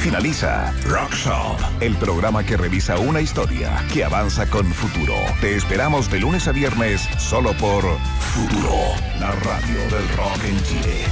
Finaliza Rock Shop, el programa que revisa una historia que avanza con futuro. Te esperamos de lunes a viernes solo por Futuro, la radio del rock en Chile.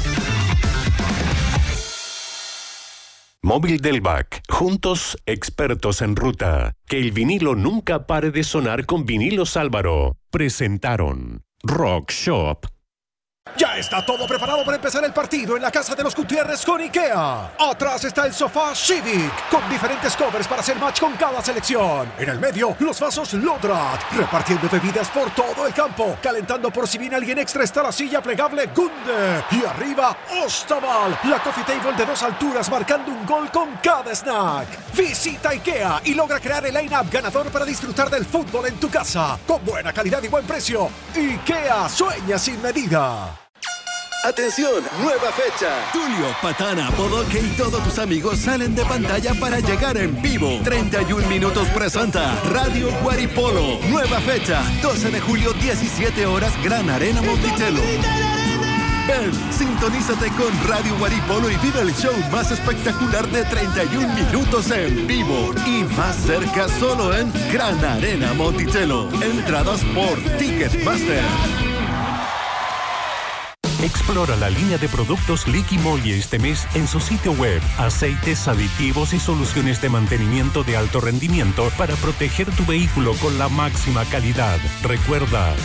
Móvil del BAC, juntos expertos en ruta. Que el vinilo nunca pare de sonar con Vinilos Álvaro. Presentaron Rock Shop. Ya está todo preparado para empezar el partido en la casa de los Gutiérrez con IKEA. Atrás está el sofá Civic, con diferentes covers para hacer match con cada selección. En el medio, los vasos Lodrat, repartiendo bebidas por todo el campo. Calentando por si viene alguien extra está la silla plegable Gunde. Y arriba, Ostaval, la coffee table de 2 alturas marcando un gol con cada snack. Visita IKEA y logra crear el line-up ganador para disfrutar del fútbol en tu casa. Con buena calidad y buen precio. IKEA sueña sin medida. ¡Atención! ¡Nueva fecha! Tulio, Patana, Bodoque y todos tus amigos salen de pantalla para llegar en vivo. 31 minutos presenta Radio Guaripolo. Nueva fecha, 12 de julio, 17 horas, Gran Arena Monticello. Ven, sintonízate con Radio Guaripolo y vive el show más espectacular de 31 minutos en vivo. Y más cerca solo en Gran Arena Monticello. Entradas por Ticketmaster. Explora la línea de productos Liqui Moly este mes en su sitio web. Aceites, aditivos y soluciones de mantenimiento de alto rendimiento para proteger tu vehículo con la máxima calidad. Recuerda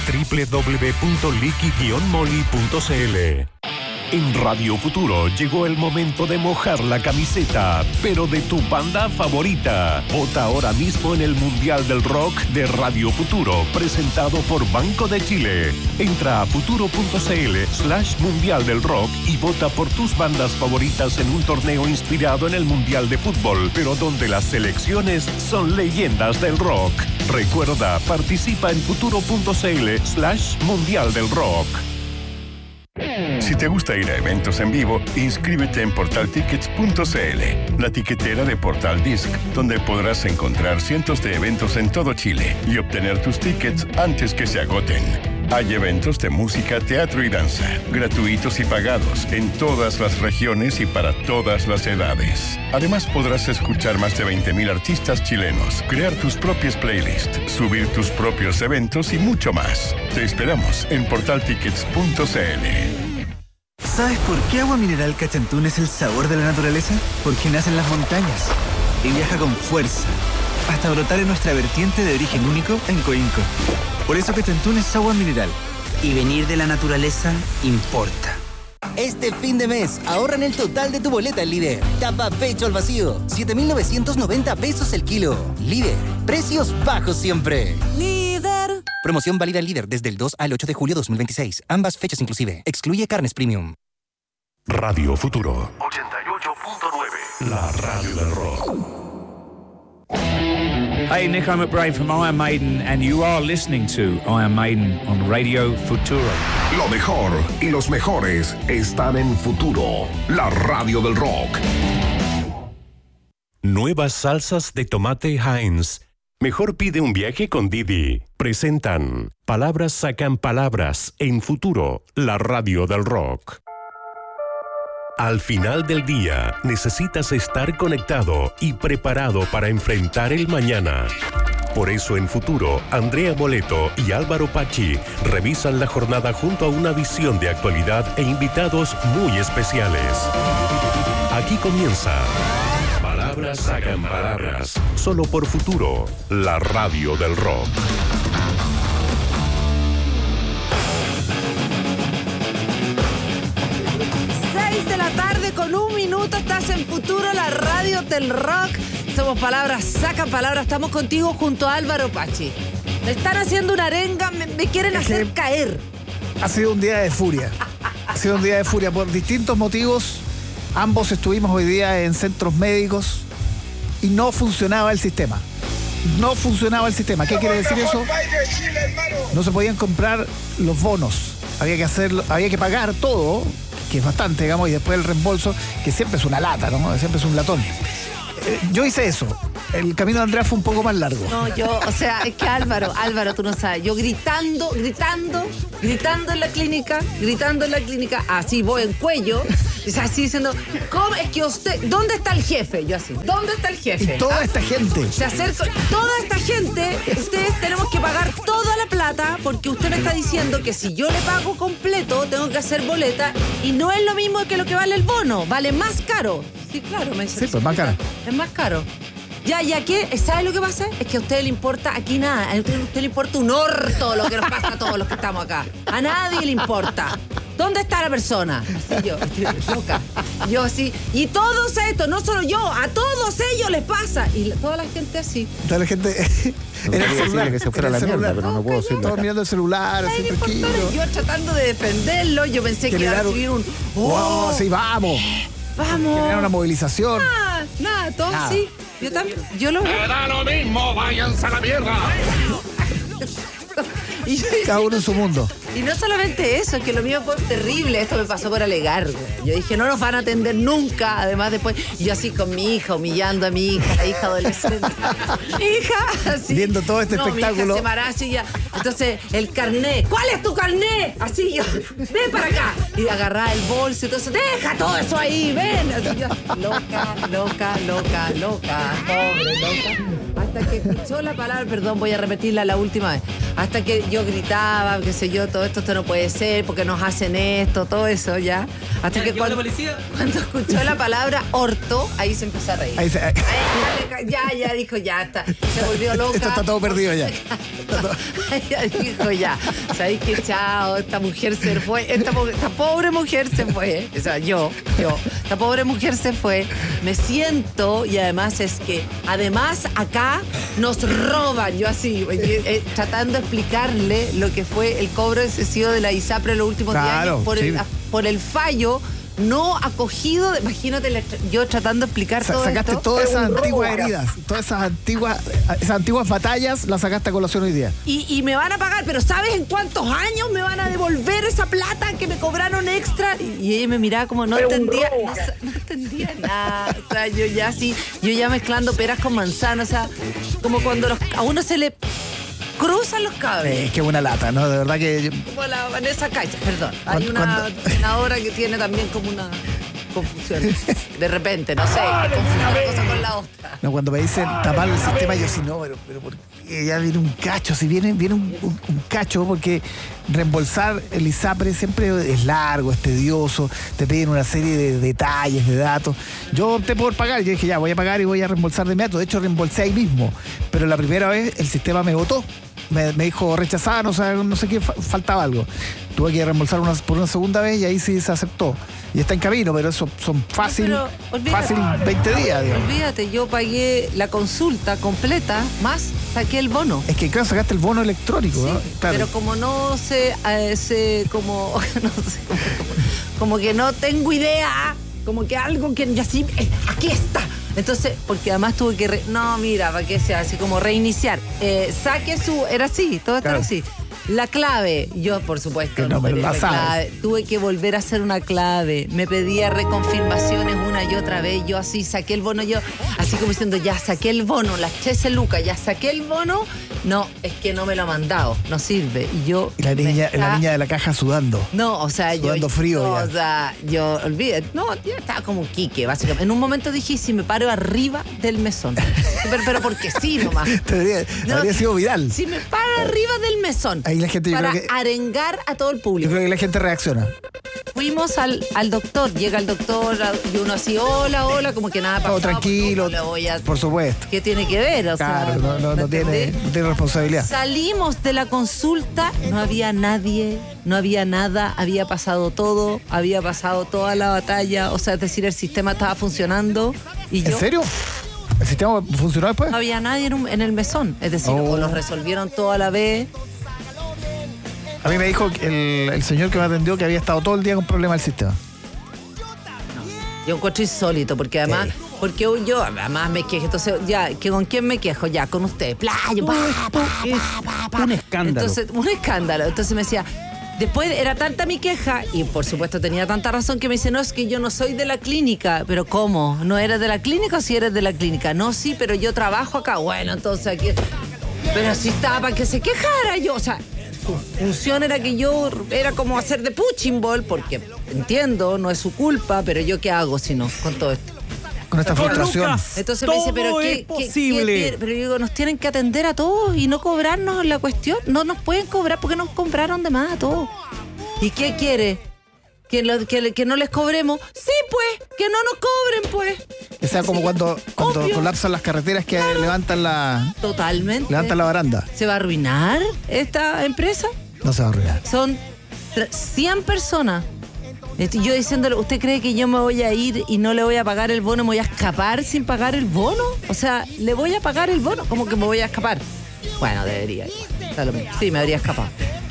www.liqui-moly.cl. En Radio Futuro llegó el momento de mojar la camiseta, pero de tu banda favorita. Vota ahora mismo en el Mundial del Rock de Radio Futuro, presentado por Banco de Chile. Entra a futuro.cl/Mundial del Rock y vota por tus bandas favoritas en un torneo inspirado en el Mundial de Fútbol, pero donde las selecciones son leyendas del rock. Recuerda, participa en futuro.cl/Mundial del Rock. Si te gusta ir a eventos en vivo, inscríbete en portaltickets.cl, la tiquetera de Portal Disc, donde podrás encontrar cientos de eventos en todo Chile y obtener tus tickets antes que se agoten. Hay eventos de música, teatro y danza, gratuitos y pagados, en todas las regiones y para todas las edades. Además podrás escuchar más de 20.000 artistas chilenos, crear tus propias playlists, subir tus propios eventos y mucho más. Te esperamos en portaltickets.cl. ¿Sabes por qué Agua Mineral Cachantún es el sabor de la naturaleza? Porque nace en las montañas y viaja con fuerza hasta brotar en nuestra vertiente de origen único en Coinco. Por eso Cachantún es agua mineral. Y venir de la naturaleza importa. Este fin de mes, ahorra en el total de tu boleta en Líder. Tapa pecho al vacío, 7.990 pesos el kilo. Líder, precios bajos siempre. Líder. Promoción válida en Líder desde el 2 al 8 de julio 2026. Ambas fechas inclusive. Excluye carnes premium. Radio Futuro 88.9, la radio del rock. Hey, Nick, I'm McBrain from Iron Maiden, and you are listening to Iron Maiden on Radio Futuro. Lo mejor y los mejores están en Futuro, la radio del rock. Nuevas salsas de tomate Heinz. Mejor pide un viaje con Didi. Presentan Palabras sacan palabras en Futuro, la radio del rock. Al final del día, necesitas estar conectado y preparado para enfrentar el mañana. Por eso en Futuro, Andrea Moleto y Álvaro Pachi revisan la jornada junto a una visión de actualidad e invitados muy especiales. Aquí comienza Palabras sacan palabras, solo por Futuro, la radio del rock. 6:01 estás en Futuro, la radio del rock. Somos Palabras sacan palabras. Estamos contigo junto a Álvaro Pachi. Me están haciendo una arenga, me quieren hacer caer. Ha sido un día de furia. Ha sido un día de furia por distintos motivos. Ambos estuvimos hoy día en centros médicos y no funcionaba el sistema. No funcionaba el sistema. ¿Qué quiere decir eso? No se podían comprar los bonos. Había que hacerlo, había que pagar todo, que es bastante, digamos, y después el reembolso, que siempre es una lata, ¿no? Siempre es un latón. Yo hice eso. el camino de Andrea fue un poco más largo. No, o sea, es que Álvaro, tú no sabes, yo gritando en la clínica, así voy en cuello, así diciendo, ¿cómo es que usted, dónde está el jefe? Yo así, ¿dónde está el jefe? Y toda esta gente. Se acerca, toda esta gente, ustedes tenemos que pagar toda la plata porque usted me está diciendo que si yo le pago completo, tengo que hacer boleta y no es lo mismo que lo que vale el bono, vale más caro. Sí, claro, me dice. Sí, pues más caro. Es más caro. Ya, ¿qué? ¿Sabe lo que pasa? Es que a usted le importa aquí nada. A usted le importa un orto lo que nos pasa a todos los que estamos acá. A nadie le importa. ¿Dónde está la persona? Así yo, loca. Yo así. Y todos estos, no solo yo, a todos ellos les pasa. Y toda la gente así. Toda la gente en el celular. Que se fuera la mierda, pero no puedo decirlo. Todos mirando el celular, así tranquilo. Yo tratando de defenderlo, yo pensé que iba a recibir un... ¡Oh, sí, vamos! ¡Vamos! Generar una movilización. Nada, todo así. Yo también, yo lo veo. ¡Me da lo mismo! ¡Váyanse a la mierda! Cada uno en su mundo. Y no solamente eso, es que lo mío fue terrible. Esto me pasó por alegar. Yo dije, no nos van a atender nunca. Además, después, yo así con mi hija, humillando a mi hija, la hija adolescente. Hija, así. Viendo todo este espectáculo. Mi hija se maraza y ya. Entonces, el carné. ¿Cuál es tu carné? Así yo, ven para acá. Y agarraba el bolso y todo eso. Deja todo eso ahí, ven. Así yo, loca. Pobre, loca. Hasta que escuchó la palabra, perdón, voy a repetirla la última vez. Hasta que yo gritaba, qué sé yo, todo esto no puede ser, porque nos hacen esto, todo eso ya. Hasta que cuando escuchó la palabra orto, ahí se empezó a reír. Ya dijo, ya está. Se volvió loca. Esto está todo perdido ya. Ella dijo, ya. ¿Sabéis qué? Chao, esta mujer se fue. Esta pobre mujer se fue. O sea, yo. Esta pobre mujer se fue. Me siento, y además es que, acá nos roban. Yo así, tratando de explicarle lo que fue el cobro excesivo de la ISAPRE en los últimos 10 años por el fallo no acogido. Imagínate, yo tratando de explicar todo sacaste esto. Todas esas antiguas heridas, todas esas antiguas batallas las sacaste a colación hoy día. Y me van a pagar, pero ¿sabes en cuántos años me van a devolver esa plata que me cobraron extra? Y ella me miraba como no entendía nada. O sea, yo ya mezclando peras con manzanas, o sea, como cuando a uno se le cruzan los cables. Es que buena lata, ¿no? De verdad que... Como la Vanessa Caixa, perdón. Hay una senadora que tiene también como una confusión. De repente, no sé, que confunde una cosa con la otra. No, cuando me dicen tapar el sistema, yo sí, no, pero porque ya viene un cacho, si viene un cacho, porque reembolsar el ISAPRE siempre es largo, es tedioso, te piden una serie de detalles, de datos. Yo opté por pagar, yo dije, ya, voy a pagar y voy a reembolsar de inmediato. De hecho, reembolsé ahí mismo, pero la primera vez el sistema me votó. Me dijo rechazada, no sé qué, faltaba algo. Tuve que reembolsar por una segunda vez y ahí sí se aceptó. Y está en camino, pero eso son fácil 20 días. Digamos. Olvídate, yo pagué la consulta completa, más saqué el bono. Es que claro, sacaste el bono electrónico, sí, ¿no? Claro. Pero como no sé, como que no tengo idea, como que algo que ya sí, aquí está. Entonces, porque además tuve que... no, mira, para que sea así como reiniciar. Saque era así, todo estaba así. La clave, yo por supuesto que no me la clave, tuve que volver a hacer una clave, me pedía reconfirmaciones una y otra vez, yo así saqué el bono, yo así como diciendo, ya saqué el bono, las 13 lucas, ya saqué el bono, no, es que no me lo ha mandado, no sirve. Y la niña de la caja sudando. No, o sea, sudando frío no, ya. O sea, yo olvidé, no, yo estaba como un quique, básicamente. En un momento dije, si me paro arriba del mesón, pero porque sí nomás. Habría sido viral. Si me paro arriba del mesón. Ahí la gente, para arengar a todo el público. Yo creo que la gente reacciona. Fuimos al doctor, llega el doctor y uno así, hola, como que nada pasó. Todo tranquilo, por supuesto. ¿Qué tiene que ver? O claro, sea, no tiene responsabilidad. Salimos de la consulta, no había nadie, no había nada, había pasado todo, había pasado toda la batalla, o sea, es decir, el sistema estaba funcionando y ¿En serio? ¿El sistema funcionó después? No había nadie en el mesón, es decir, o los resolvieron todo a la vez. A mí me dijo el señor que me atendió que había estado todo el día con problemas del sistema. No. Yo encuentro insólito, porque además, porque yo además me quejo, entonces ya, ¿con quién me quejo? Ya, con usted. Un escándalo. Entonces, un escándalo. Entonces me decía, Después era tanta mi queja, y por supuesto tenía tanta razón, que me dice, no, es que yo no soy de la clínica. Pero ¿cómo? ¿No eres de la clínica o si eres de la clínica? No, sí, pero yo trabajo acá. Bueno, entonces aquí... Pero si estaba para que se quejara yo. O sea, su función era que yo era como hacer de punching ball, porque entiendo, no es su culpa, pero yo ¿qué hago si no con todo esto? Con esta frustración. Entonces me dice, pero ¿qué? Pero yo digo, nos tienen que atender a todos y no cobrarnos la cuestión. No nos pueden cobrar porque nos cobraron de más a todos. ¿Y qué quiere? ¿Que no les cobremos? Sí, pues, que no nos cobren, pues. O sea, como cuando colapsan las carreteras que levantan la... Totalmente. Levantan la baranda. ¿Se va a arruinar esta empresa? No se va a arruinar. Son 100 personas. Yo diciéndole, ¿usted cree que yo me voy a ir y no le voy a pagar el bono? ¿Me voy a escapar sin pagar el bono? O sea, ¿le voy a pagar el bono? ¿Cómo que me voy a escapar? Bueno, debería. Sí, me habría escapado.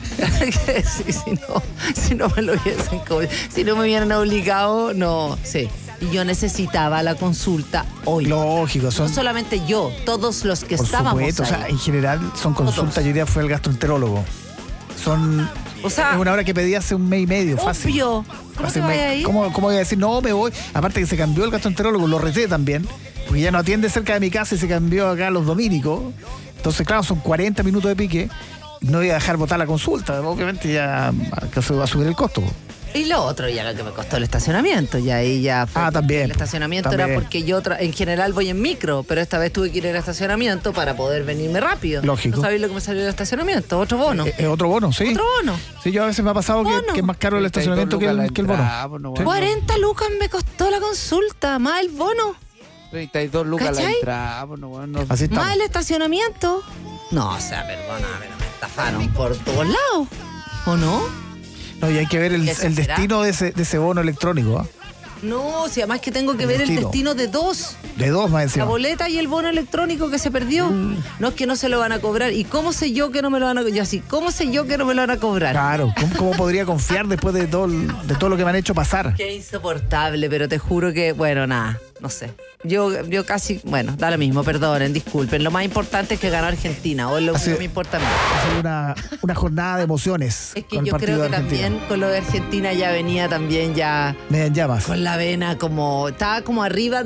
si no me lo hubiesen cobrado, si no me hubieran obligado, no, sí. Y yo necesitaba la consulta hoy. Lógico, no solamente yo, todos los que estábamos supuesto, ahí. O sea, en general son consultas. Yo hoy día fue el gastroenterólogo. Son... O sea, es una hora que pedí hace un mes y medio, fácil. Obvio. ¿Cómo te vaya a ir? ¿Cómo voy a decir, no, me voy? Aparte que se cambió el gastroenterólogo, lo reté también, porque ya no atiende cerca de mi casa y se cambió acá a los dominicos. Entonces, claro, son 40 minutos de pique. No voy a dejar botar la consulta. Obviamente ya se va a subir el costo. Y lo otro, ya lo que me costó el estacionamiento. Ya ahí ya fue. También. El estacionamiento también. Era porque yo en general voy en micro, pero esta vez tuve que ir al estacionamiento para poder venirme rápido. Lógico. ¿No sabéis lo que me salió del estacionamiento? Otro bono. Otro bono, sí. Otro bono. Sí, yo a veces me ha pasado que es más caro el estacionamiento que el bono. 40 lucas me costó la consulta, más el bono. 32 lucas la entrada. Así está. Más el estacionamiento. No, o sea, perdóname, me estafaron por todos lados. ¿O no? No, y hay que ver el destino de ese bono electrónico. No, si además que tengo que ver el destino de dos. De dos, más encima. La boleta y el bono electrónico que se perdió. No es que no se lo van a cobrar. ¿Y cómo sé yo que no me lo van a cobrar? Yo así, ¿cómo sé yo que no me lo van a cobrar? Claro, ¿cómo podría confiar después de todo lo que me han hecho pasar? Qué insoportable, pero te juro que, bueno, nada, no sé. Yo casi, bueno, da lo mismo, perdonen, disculpen. Lo más importante es que ganó Argentina, o lo que me importa a mí. Ha sido una jornada de emociones. Es que yo creo que también con lo de Argentina ya venía también ya... Me llamas. Con la vena como... Estaba como arriba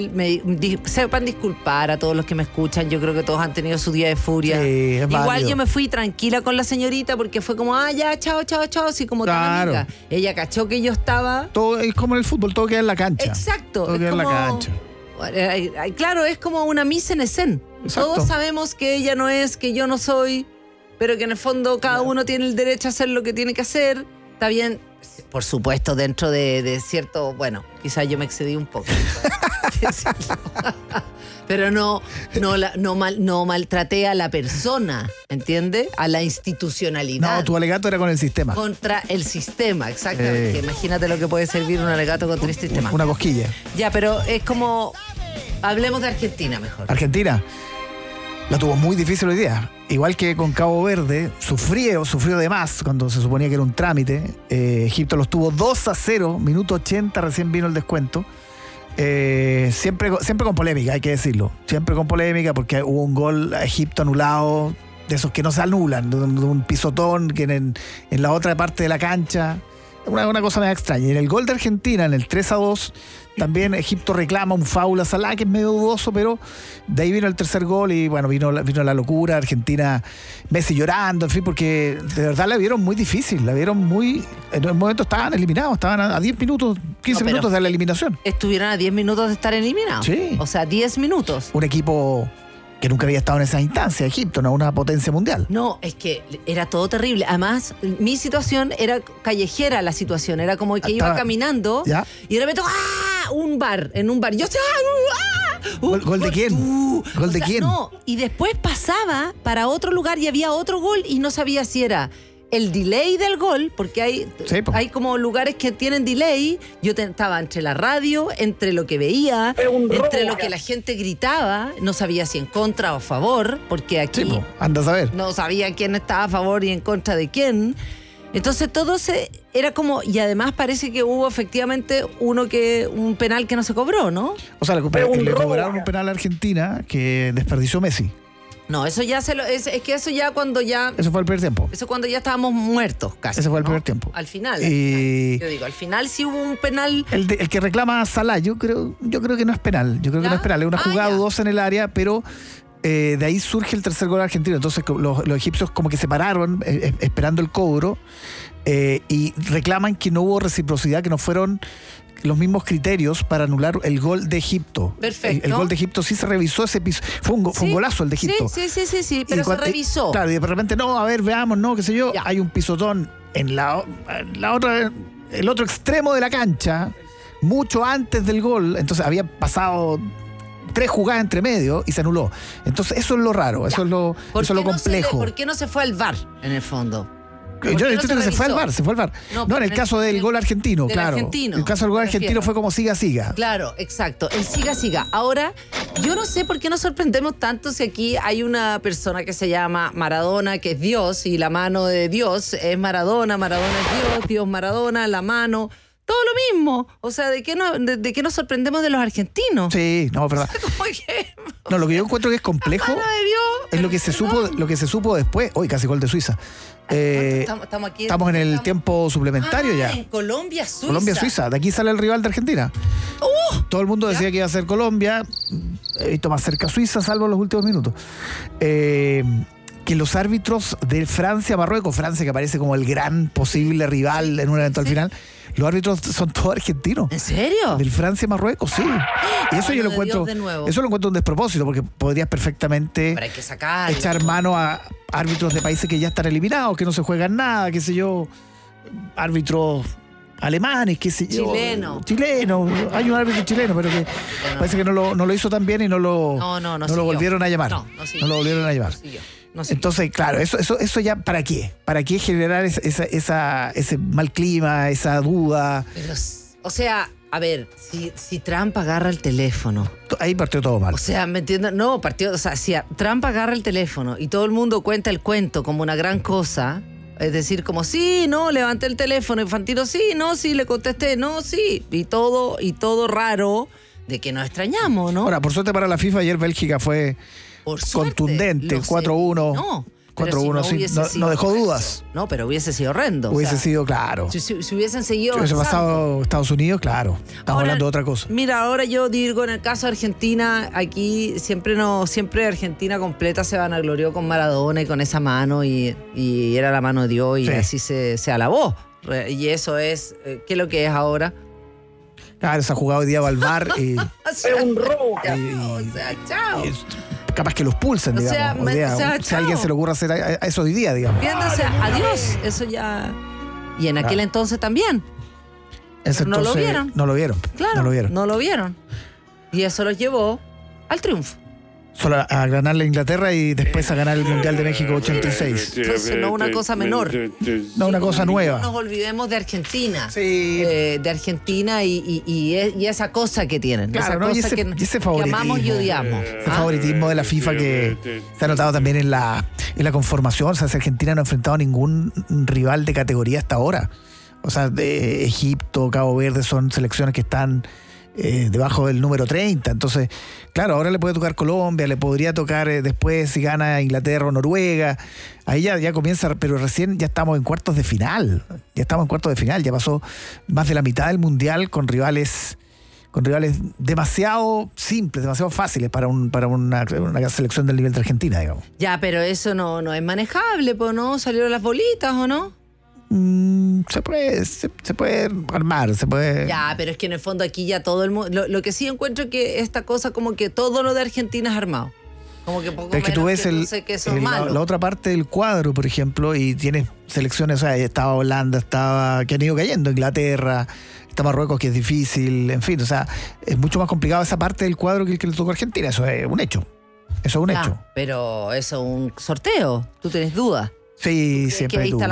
sepan disculpar a todos los que me escuchan. Yo creo que todos han tenido su día de furia. Sí, igual válido. yo me fui tranquila con la señorita porque fue como, ya, chao, así como tan amiga. Ella cachó que yo estaba... Todo es como en el fútbol, todo queda en la cancha. Exacto. Todo queda en la cancha. Claro, es como una mise en escena. Todos sabemos que ella no es, que yo no soy, pero que en el fondo cada uno tiene el derecho a hacer lo que tiene que hacer. Está bien, por supuesto, dentro de cierto... Bueno, quizás yo me excedí un poco. Pero no maltraté a la persona, ¿entiendes? A la institucionalidad. No, tu alegato era con el sistema. Contra el sistema, exactamente. Imagínate lo que puede servir un alegato contra el sistema. Una cosquilla. Ya, pero es como... Hablemos de Argentina mejor. Argentina la tuvo muy difícil hoy día. Igual que con Cabo Verde, sufrió de más cuando se suponía que era un trámite. Egipto los tuvo 2-0, minuto 80, recién vino el descuento. Siempre con polémica, hay que decirlo. Siempre con polémica porque hubo un gol a Egipto anulado, de esos que no se anulan, de un pisotón que en la otra parte de la cancha. Una cosa medio extraña. Y en el gol de Argentina, en el 3-2, también Egipto reclama un foul a Salah, que es medio dudoso, pero de ahí vino el tercer gol y bueno, vino la locura. Argentina, Messi llorando, en fin, porque de verdad la vieron muy difícil, la vieron muy... En un momento estaban eliminados, estaban a 10 minutos, 15 minutos de la eliminación. Estuvieron a 10 minutos de estar eliminados. Sí. O sea, 10 minutos. Un equipo que nunca había estado en esa instancia, Egipto, no una potencia mundial. No, es que era todo terrible. Además, mi situación era callejera, la situación. Era como que iba caminando, ¿ya? Y de repente, en un bar. Yo ¿Gol de quién? ¿Gol de quién? No, y después pasaba para otro lugar y había otro gol y no sabía si era el delay del gol, porque hay como lugares que tienen delay. Yo estaba entre la radio, entre lo que veía, entre lo que la gente gritaba. No sabía si en contra o a favor, porque aquí anda a saber. No sabía quién estaba a favor y en contra de quién. Entonces todo era como... Y además parece que hubo efectivamente un penal que no se cobró, ¿no? O sea, le cobraron un penal a Argentina que desperdició Messi. No, eso ya es que eso ya cuando ya... Eso fue el primer tiempo. Eso cuando ya estábamos muertos casi. Ese fue el ¿no? primer tiempo. Al final. Y... Yo digo, al final sí hubo un penal. El que reclama a Salah, yo creo que no es penal. Yo creo que no es penal. Es una jugada dudosa en el área, pero de ahí surge el tercer gol argentino. Entonces los egipcios como que se pararon esperando el cobro y reclaman que no hubo reciprocidad, que no fueron los mismos criterios para anular el gol de Egipto. Perfecto. El gol de Egipto sí se revisó ese piso. Fue un golazo el de Egipto. Sí, pero se revisó. Claro, y de repente, no, a ver, veamos, no, qué sé yo. Ya. Hay un pisotón en la otra, el otro extremo de la cancha, mucho antes del gol. Entonces había pasado 3 jugadas entre medio y se anuló. Entonces eso es lo raro, eso es lo complejo. ¿Por qué no se fue al VAR en el fondo? Yo entiendo que se fue al VAR. No, en el caso del gol argentino, claro. El caso del gol argentino fue como siga. Claro, exacto. El siga. Ahora, yo no sé por qué nos sorprendemos tanto si aquí hay una persona que se llama Maradona, que es Dios, y la mano de Dios es Maradona es Dios Maradona, la mano. Todo lo mismo. O sea, ¿de qué nos sorprendemos de los argentinos? Sí, no, es verdad. No, lo que yo encuentro que es complejo es lo que se supo después. Hoy casi gol de Suiza. Estamos en el tiempo suplementario ya. En Colombia-Suiza. Colombia-Suiza. De aquí sale el rival de Argentina. Todo el mundo decía que iba a ser Colombia. He visto más cerca Suiza, salvo los últimos minutos. Que los árbitros de Francia-Marruecos, Francia que aparece como el gran posible rival en un eventual final, los árbitros son todos argentinos. ¿En serio? Del Francia-Marruecos, sí. Y eso yo lo encuentro un despropósito, porque podrías perfectamente echar mano a árbitros de países que ya están eliminados, que no se juegan nada, qué sé yo, árbitros alemanes, qué sé yo. Chileno. Hay un árbitro chileno, pero que parece que no lo hizo tan bien y no lo volvieron a llamar. No lo volvieron a llamar. Entonces, claro, eso ya, ¿para qué? ¿Para qué generar ese mal clima, esa duda? Pero, o sea, a ver, si Trump agarra el teléfono. Ahí partió todo mal. O sea, ¿me entiendes? No, partió, o sea, si Trump agarra el teléfono y todo el mundo cuenta el cuento como una gran cosa, es decir, como sí, no, levanté el teléfono, Infantino, sí, no, sí, le contesté, no, sí, y todo raro, de que nos extrañamos, ¿no? Ahora, por suerte para la FIFA, ayer Bélgica fue contundente, 4-1. No, 4-1, no dejó dudas. No, pero hubiese sido horrendo. Hubiese sido, claro. Si hubiesen seguido. Si hubiese pasado Estados Unidos, claro. Estamos hablando de otra cosa. Mira, ahora yo digo, en el caso de Argentina, aquí siempre Argentina completa se vanaglorió con Maradona y con esa mano, y era la mano de Dios, y así se alabó. Y eso es, ¿qué es lo que es ahora? Claro, se ha jugado hoy día al VAR y... Es un robo. O sea, chao. Capaz que los pulsen, digamos. Si a alguien se le ocurre hacer eso hoy día, digamos. Viéndose, adiós. Eso ya... Y en aquel entonces también. No lo vieron. Claro, no lo vieron. Y eso los llevó al triunfo. Solo a ganarle a Inglaterra y después a ganar el Mundial de México 86. Entonces no una cosa menor. No una cosa nueva. No nos olvidemos de Argentina. Sí. De Argentina y esa cosa que tienen. Claro, esa cosa y ese favoritismo. Que amamos y odiamos. Ese favoritismo de la FIFA que se ha notado también en la conformación. O sea, si Argentina no ha enfrentado a ningún rival de categoría hasta ahora. O sea, de Egipto, Cabo Verde son selecciones que están debajo del número 30. Entonces, claro, ahora le puede tocar Colombia, le podría tocar después si gana Inglaterra o Noruega. Ahí ya comienza, pero recién ya estamos en cuartos de final. Ya pasó más de la mitad del Mundial con rivales demasiado simples, demasiado fáciles para una selección del nivel de Argentina, digamos. Ya, pero eso no es manejable, ¿no? ¿Salieron las bolitas o no? Se puede armar, se puede... Ya, pero es que en el fondo aquí ya todo el mundo... Lo que sí encuentro es que esta cosa como que todo lo de Argentina es armado. Como que poco es que tú ves la otra parte del cuadro, por ejemplo, y tienes selecciones, o sea, estaba Holanda, que han ido cayendo, Inglaterra, está Marruecos, que es difícil, en fin, o sea, es mucho más complicado esa parte del cuadro que el que le tocó a Argentina, eso es un hecho. Pero eso es un sorteo, tú tienes dudas. Sí, siempre que ahí hay está dudas.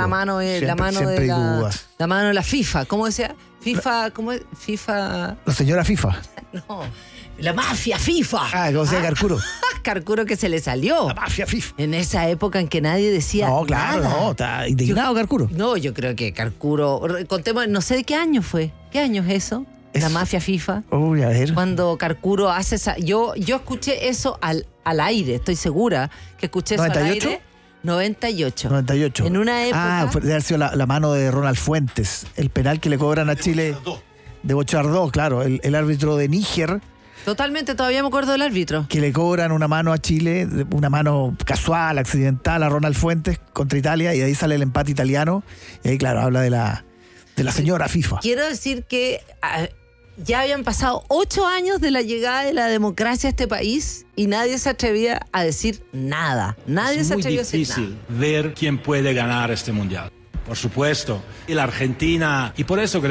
la mano de la FIFA. ¿Cómo decía? FIFA, ¿cómo es? FIFA. La señora FIFA. No, la mafia FIFA. ¿Cómo decía Carcuro? Carcuro que se le salió. La mafia FIFA. En esa época en que nadie decía. No, claro, nada. está indignado Carcuro. No, yo creo que Carcuro. Contemos, no sé de qué año fue. ¿Qué año es eso? la mafia FIFA. Uy, a ver. Cuando Carcuro hace esa... Yo escuché eso al aire, estoy segura que escuché eso 98? al aire. 98. 98. En una época... debe haber sido la mano de Ronald Fuentes, el penal que le cobran a Chile de Bochardó, claro, el árbitro de Níger. Totalmente, todavía me acuerdo del árbitro. Que le cobran una mano a Chile, una mano casual, accidental a Ronald Fuentes contra Italia, y ahí sale el empate italiano. Y ahí, claro, habla de la señora FIFA. Quiero decir que ya habían pasado 8 años de la llegada de la democracia a este país y nadie se atrevía a decir nada. Nadie se atrevía a decir nada. Es muy difícil ver quién puede ganar este mundial. Por supuesto, y la Argentina, y por eso